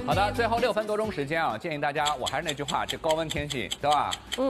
好的，最后6分多钟时间啊，建议大家，我还是那句话，这高温天气，对吧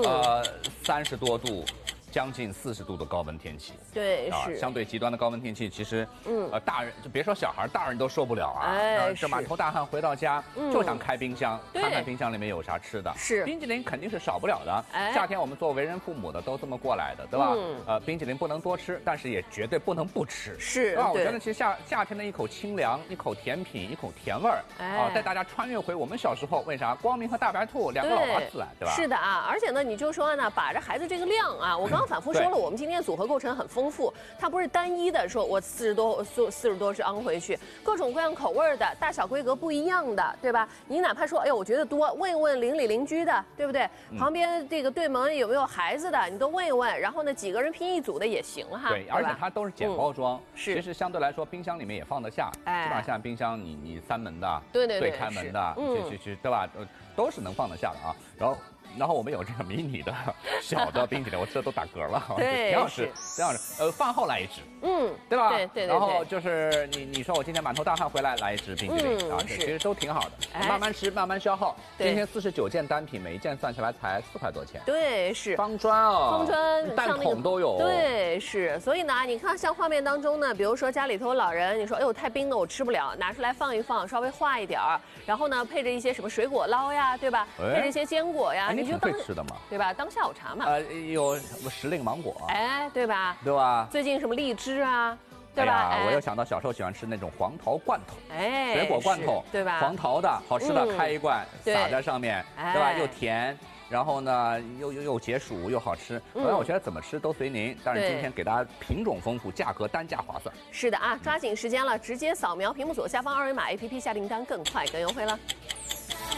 ？30多度。 将近40度的高温天气， 对， 是相对极端的高温天气，其实，大人就别说小孩，大人都受不了啊。这满头大汗回到家，就想开冰箱，看看冰箱里面有啥吃的。 是， 冰淇淋肯定是少不了的。夏天我们做为人父母的都这么过来的，对吧？冰淇淋不能多吃，但是也绝对不能不吃。 是， 啊，我觉得其实夏天的一口清凉，一口甜品，一口甜味儿，带大家穿越回我们小时候，为啥光明和大白兔2个老娃子来，对吧？ 是的啊，而且呢，你就说呢，把这孩子这个量啊，我刚刚反复说了，我们今天组合构成很丰富，它不是单一的，说我40多是昂回去，各种各样口味的，大小规格不一样的，对吧？你哪怕说，哎呦，我觉得多，问一问邻里邻居的，对不对？旁边这个对门有没有孩子的，你都问一问，然后呢，几个人拼一组的也行哈。 对，而且它都是简包装， 是， 其实相对来说，冰箱里面也放得下。基本上像冰箱，你3门的， 对开门的，对吧？都是能放得下的啊。然后我们有这个迷你的小的冰淇淋，我吃的都打嗝了， 对， 挺好吃，挺好吃。饭后来一支，对吧？ 对。 然后就是你说我今天满头大汗回来一支冰淇淋啊，其实都挺好的，慢慢吃，慢慢消耗。今天49件单品，每一件算起来才4块多钱。 对，是方砖哦， 方砖蛋筒都有。 对，是。所以呢，你看像画面当中呢，比如说家里头老人，你说哎呦太冰了，我吃不了，拿出来放一放，稍微化一点儿，然后呢配着一些什么水果捞呀，对吧？配着一些坚果呀， 你就会吃的嘛， 对吧？当下午茶嘛。 有什么时令芒果， 对吧？ 对吧？ 最近什么荔枝啊，对吧？ 我又想到小时候喜欢吃那种黄桃罐头，水果罐头， 对吧？ 黄桃的好吃的，开一罐撒在上面，对吧？又甜。然后呢，又解暑又好吃，反正我觉得怎么吃都随您。但是今天给大家品种丰富，价格单价划算。 是的啊，抓紧时间了，直接扫描屏幕左下方2维码 APP 下订单更快更优惠了。